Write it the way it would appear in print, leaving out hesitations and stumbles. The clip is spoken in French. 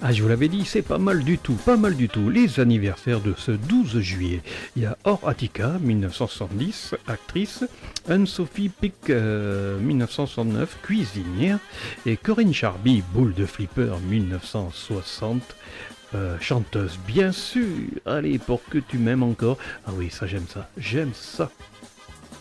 Ah, je vous l'avais dit, c'est pas mal du tout, pas mal du tout. Les anniversaires de ce 12 juillet. Il y a Or Attica, 1970, actrice. Anne-Sophie Pic, 1969, cuisinière. Et Corinne Charby, boule de flipper, 1960. Chanteuse, bien sûr. Allez, pour que tu m'aimes encore. Ah oui, ça j'aime ça, j'aime ça.